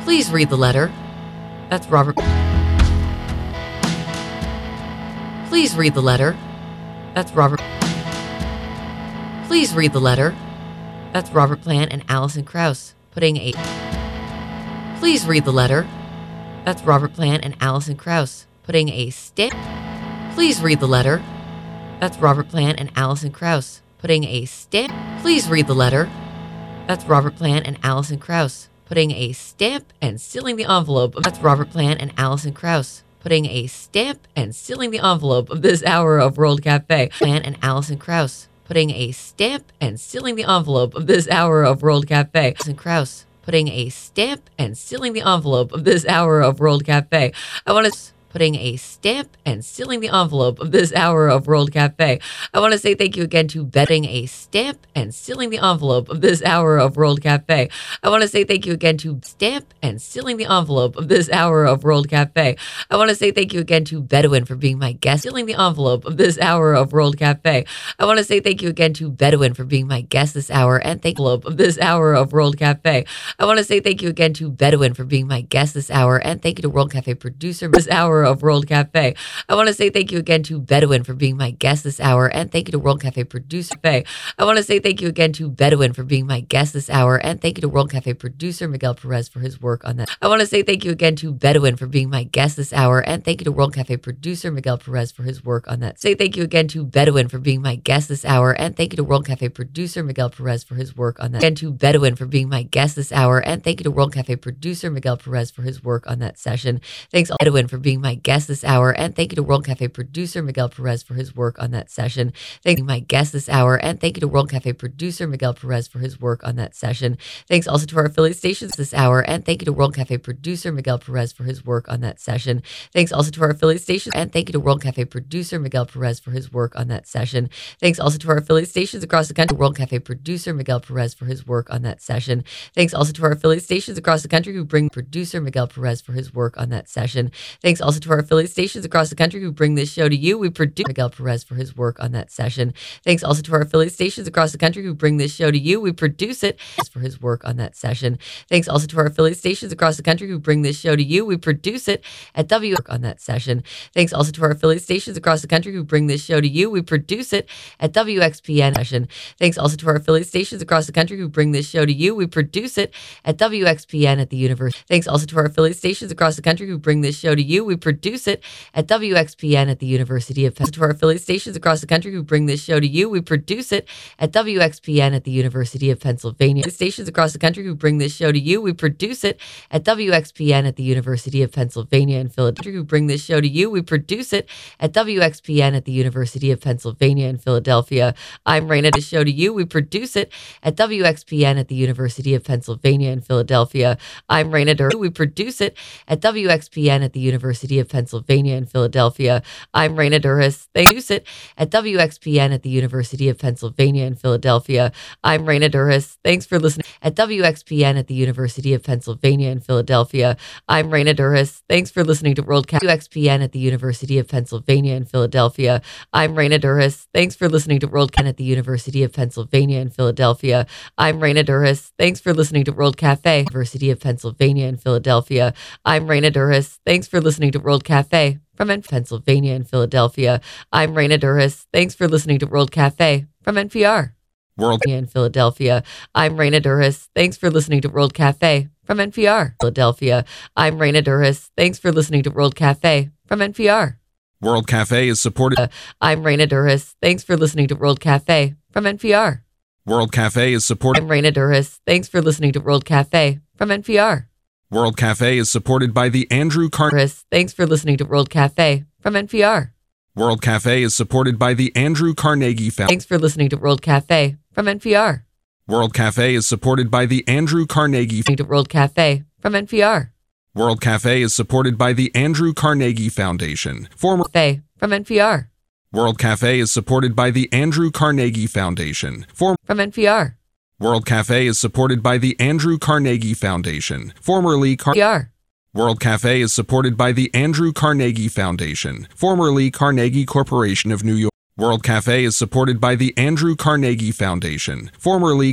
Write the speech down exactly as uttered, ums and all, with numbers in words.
Please read the letter. That's Robert. Please read the letter. That's Robert. Please read the letter. That's Robert Plant and Alison Krauss putting a. Please read the letter. That's Robert Plant and Alison Krauss putting a stamp. Please read the letter. That's Robert Plant and Alison Krauss putting a stamp. Please read the letter. That's Robert Plant and Alison Krauss putting a stamp and sealing the envelope. That's Robert Plant and Alison Krauss putting a stamp and sealing the envelope of this hour of World Cafe. Plant and Alison Krauss putting a stamp and sealing the envelope of this hour of World Cafe. Alison Krauss putting a stamp and sealing the envelope of this hour of World Cafe. I want to putting a stamp and sealing the envelope of this hour of World Cafe. I want to say thank you again to betting a stamp and sealing the envelope of this hour of World Cafe. I want to say thank you again to stamp and sealing the envelope of this hour of World Cafe. I want to say thank you again to Bedouin for being my guest, sealing the envelope of this hour of World Cafe. I want to say thank you again to Bedouin for being my guest this hour and thank you of this hour of World Cafe. I want to say thank you again to Bedouin for being my guest this hour and thank you to World Cafe producer this hour of World Cafe. I want to say thank you again to Bedouin for being my guest this hour and thank you to World Cafe producer. I want to say thank you again to Bedouin for being my guest this hour and thank you to World Cafe producer Miguel Perez for his work on that. I want to say thank you again to Bedouin for being my guest this hour and thank you to World Cafe producer Miguel Perez for his work on that. Say thank you again to Bedouin for being my guest this hour and thank you to World Cafe producer Miguel Perez for his work on that. Again to Bedouin for being my guest this hour and thank you to World Cafe producer Miguel Perez for his work on that session. Thanks Bedouin for being my guest this hour and thank you to World Cafe producer Miguel Perez for his work on that session. Thank you my guest this hour and thank you to World Cafe producer Miguel Perez for his work on that session. Thanks also to our affiliate stations this hour and thank you to World Cafe producer Miguel Perez for his work on that session. Thanks also to our affiliate stations and thank you to World Cafe producer Miguel Perez for his work on that session. Thanks also to our affiliate stations across the country. World Cafe producer Miguel Perez for his work on that session. Thanks also to our affiliate stations across the country who bring producer Miguel Perez for his work on that session. Thanks also to our affiliate stations across the country who bring this show to you. We produce Miguel Perez for his work on that session. Thanks also to our affiliate stations across the country who bring this show to you. We produce it for his work on that session. Thanks also to our affiliate stations across the country who bring this show to you. We produce it at W on that session. Thanks also to our affiliate stations across the country who bring this show to you. We produce it at W X P N session. Thanks also to our affiliate stations across the country who bring this show to you. We produce it at W X P N at the university. Thanks also to our affiliate stations across the country who bring this show to you. We produce it at W X P N at the University of Pennsylvania. To our affiliate stations across the country who bring this show to you. We produce it at W X P N at the University of Pennsylvania. Stations across the country who bring this show to you. We produce it at W X P N at the University of Pennsylvania in Philadelphia. Who bring this show to you. We produce it at W X P N at the University of Pennsylvania in Philadelphia. I'm Raina. To show to you. We produce it at W X P N at the University of Pennsylvania in Philadelphia. I'm Raina Dur. We produce it at W X P N at the University of Pennsylvania in Philadelphia. I'm Raina Duras. They produce it at W X P N at the University of Pennsylvania in Philadelphia. I'm Raina Duras. Thanks for listening at W X P N at the University of Pennsylvania in Philadelphia. I'm Raina Duras. Thanks for listening to World Cafe. W X P N at the University of Pennsylvania in Philadelphia. I'm Raina Duras. Thanks for listening to World Cafe at the University of Pennsylvania in Philadelphia. I'm Raina Duras. Thanks for listening to World Cafe. University of Pennsylvania in Philadelphia. I'm Raina Duras. Thanks for listening to World Cafe. From Pennsylvania and Philadelphia. I'm Raina Duras. Thanks for listening to World Cafe from N P R. World in Philadelphia. I'm Raina Duras. Thanks for listening to World Cafe from N P R. Philadelphia. I'm Raina Duras. Thanks for listening to World Cafe from N P R. World Cafe is supported. I'm Raina Duras. Thanks for listening to World Cafe from N P R. World Cafe is supported. I'm Raina Duras. Thanks for listening to World Cafe from N P R. World Cafe is supported by the Andrew Carnegie. Thanks for listening to World Cafe from N P R. World Cafe is supported by the Andrew Carnegie Foundation. Thanks for listening to World Cafe from N P R. World Cafe is supported by the Andrew Carnegie Foundation. To World Cafe from N P R. World Cafe is supported by the Andrew Carnegie Foundation. Former Cafe from N P R. World Cafe is supported by the Andrew Carnegie Foundation. Form from N P R. World Cafe is supported by the Andrew Carnegie Foundation, formerly Car- N P R. World Cafe is supported by the Andrew Carnegie Foundation, formerly Carnegie Corporation of New York. World Cafe is supported by the Andrew Carnegie Foundation, formerly